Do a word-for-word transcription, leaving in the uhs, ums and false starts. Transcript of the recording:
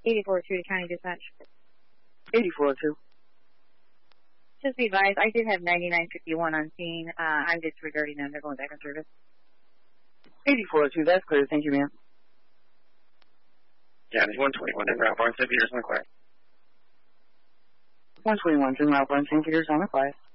eighty-four oh two to County Dispatch. eighty-four oh two. Just be advised, I did have ninety-nine fifty-one on scene. Uh, I'm disregarding them. They're going back in service. eighty-four oh two, that's clear. Thank you, ma'am. County one twenty-one in Route Barnes, Saint Peter's on the quiet. one twenty-one, in Route Barnes, Saint Peter's on the quiet.